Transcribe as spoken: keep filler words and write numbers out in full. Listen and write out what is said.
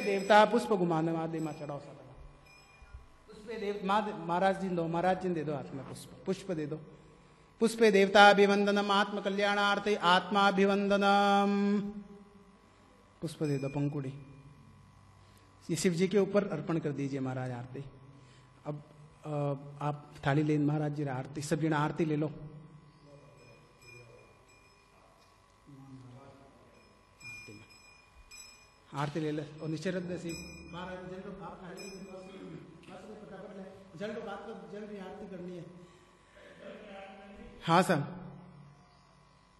देवता पुष्प घुमान महादेव मां चढ़ाओ सब पुष्पे देव महाराज जी दो महाराज जी दे दो हाथ में पुष्प पुष्प दे दो। पुष्पे देवताभिवंदनम आत्म कल्याणार्थे आत्माभिवंदनम पुष्प दे दो पंकुड़ी ये शिव जी के ऊपर अर्पण कर दीजिए महाराज आरती। अब आ, आप थाली ले महाराज जी आरती सब जन आरती ले लो। आरती ले ले और नीचे रख दे सी महाराज जल लो आप थाली जल लो बात जल रही आरती करनी है। हाँ सब